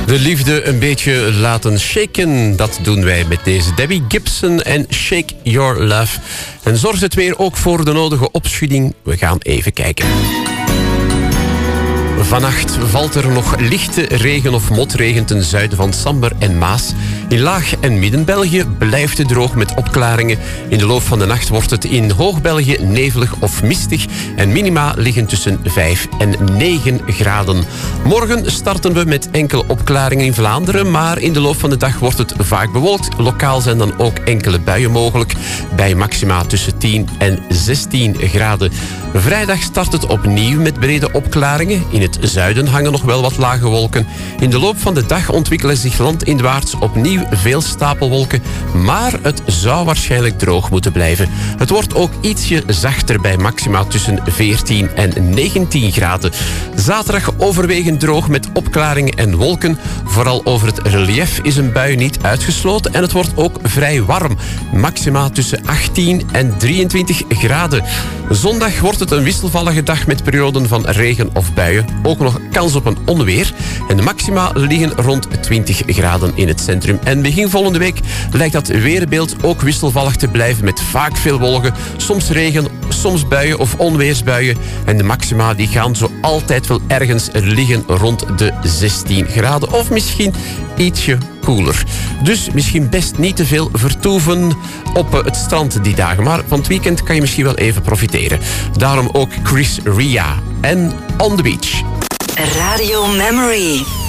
De liefde een beetje laten shaken. Dat doen wij met deze Debbie Gibson en Shake Your Love. En zorgt het weer ook voor de nodige opschudding? We gaan even kijken. Vannacht valt er nog lichte regen of motregen ten zuiden van Samber en Maas. In Laag- en Midden-België blijft het droog met opklaringen. In de loop van de nacht wordt het in Hoog-België nevelig of mistig. En minima liggen tussen 5 en 9 graden. Morgen starten we met enkele opklaringen in Vlaanderen. Maar in de loop van de dag wordt het vaak bewolkt. Lokaal zijn dan ook enkele buien mogelijk. Bij maxima tussen 10 en 16 graden. Vrijdag start het opnieuw met brede opklaringen. In het zuiden hangen nog wel wat lage wolken. In de loop van de dag ontwikkelen zich landinwaarts opnieuw veel stapelwolken, maar het zou waarschijnlijk droog moeten blijven. Het wordt ook ietsje zachter bij maxima tussen 14 en 19 graden. Zaterdag overwegend droog met opklaringen en wolken. Vooral over het reliëf is een bui niet uitgesloten en het wordt ook vrij warm. Maxima tussen 18 en 23 graden. Zondag wordt het een wisselvallige dag met perioden van regen of buien. Ook nog kans op een onweer. En de maxima liggen rond 20 graden in het centrum. En begin volgende week lijkt dat weerbeeld ook wisselvallig te blijven met vaak veel wolken. Soms regen, soms buien of onweersbuien. En de maxima die gaan zo altijd wel ergens liggen rond de 16 graden. Of misschien ietsje koeler. Dus misschien best niet te veel vertoeven op het strand die dagen. Maar van het weekend kan je misschien wel even profiteren. Daarom ook Chris Ria en On The Beach. Radio Memory.